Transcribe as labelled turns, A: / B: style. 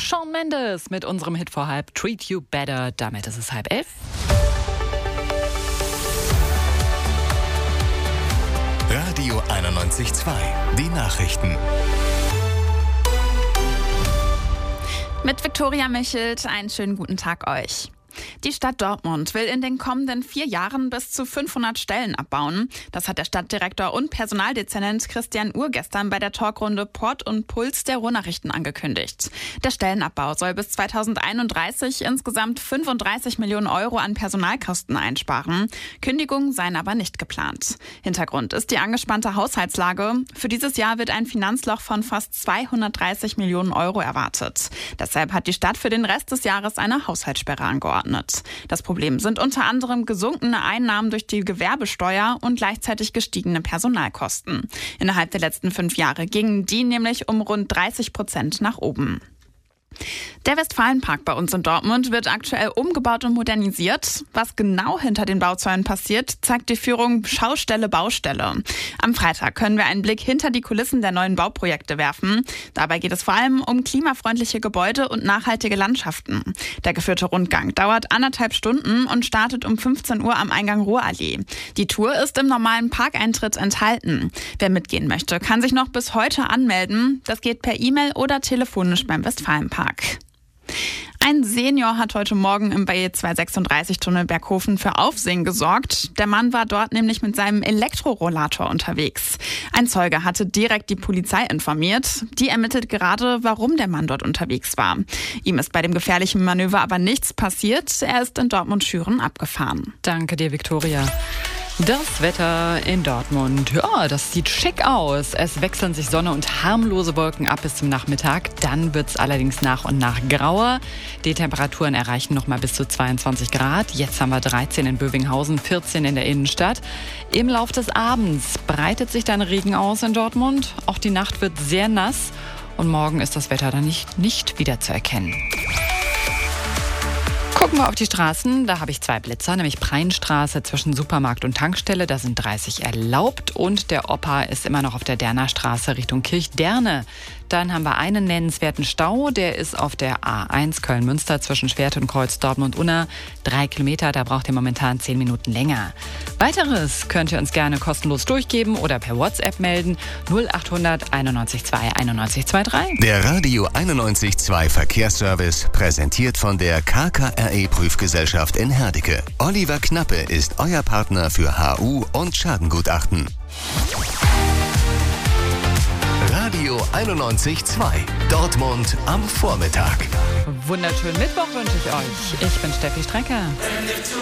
A: Shawn Mendes mit unserem Hit vor halb, Treat You Better. Damit ist es 10:30.
B: Radio 91.2, die Nachrichten.
C: Mit Viktoria Michelt, einen schönen guten Tag euch. Die Stadt Dortmund will in den kommenden 4 Jahren bis zu 500 Stellen abbauen. Das hat der Stadtdirektor und Personaldezernent Christian Uhr gestern bei der Talkrunde Port und Puls der Ruhrnachrichten angekündigt. Der Stellenabbau soll bis 2031 insgesamt 35 Millionen Euro an Personalkosten einsparen. Kündigungen seien aber nicht geplant. Hintergrund ist die angespannte Haushaltslage. Für dieses Jahr wird ein Finanzloch von fast 230 Millionen Euro erwartet. Deshalb hat die Stadt für den Rest des Jahres eine Haushaltssperre angeordnet. Das Problem sind unter anderem gesunkene Einnahmen durch die Gewerbesteuer und gleichzeitig gestiegene Personalkosten. Innerhalb der letzten 5 Jahre gingen die nämlich um rund 30% nach oben. Der Westfalenpark bei uns in Dortmund wird aktuell umgebaut und modernisiert. Was genau hinter den Bauzäunen passiert, zeigt die Führung Schaustelle Baustelle. Am Freitag können wir einen Blick hinter die Kulissen der neuen Bauprojekte werfen. Dabei geht es vor allem um klimafreundliche Gebäude und nachhaltige Landschaften. Der geführte Rundgang dauert 1,5 Stunden und startet um 15 Uhr am Eingang Ruhrallee. Die Tour ist im normalen Parkeintritt enthalten. Wer mitgehen möchte, kann sich noch bis heute anmelden. Das geht per E-Mail oder telefonisch beim Westfalenpark. Ein Senior hat heute Morgen im BE236-Tunnel Berghofen für Aufsehen gesorgt. Der Mann war dort nämlich mit seinem Elektrorollator unterwegs. Ein Zeuge hatte direkt die Polizei informiert. Die ermittelt gerade, warum der Mann dort unterwegs war. Ihm ist bei dem gefährlichen Manöver aber nichts passiert. Er ist in Dortmund-Schüren abgefahren.
A: Danke dir, Viktoria. Das Wetter in Dortmund, ja, das sieht schick aus. Es wechseln sich Sonne und harmlose Wolken ab bis zum Nachmittag. Dann wird es allerdings nach und nach grauer. Die Temperaturen erreichen noch mal bis zu 22 Grad. Jetzt haben wir 13 in Bövinghausen, 14 in der Innenstadt. Im Lauf des Abends breitet sich dann Regen aus in Dortmund. Auch die Nacht wird sehr nass. Und morgen ist das Wetter dann nicht wiederzuerkennen. Gucken wir auf die Straßen, da habe ich 2 Blitzer, nämlich Preinstraße zwischen Supermarkt und Tankstelle, da sind 30 erlaubt und der Opa ist immer noch auf der Derner Straße Richtung Kirchderne. Dann haben wir einen nennenswerten Stau, der ist auf der A1 Köln-Münster zwischen Schwert und Kreuz Dortmund-Unna. 3 Kilometer, da braucht ihr momentan 10 Minuten länger. Weiteres könnt ihr uns gerne kostenlos durchgeben oder per WhatsApp melden 0800 91 2 91 23.
B: Der Radio 91.2 Verkehrsservice, präsentiert von der KKRE-Prüfgesellschaft in Herdecke. Oliver Knappe ist euer Partner für HU und Schadengutachten. Radio 91.2, Dortmund am Vormittag.
A: Wunderschönen Mittwoch wünsche ich euch. Ich bin Steffi Strecker.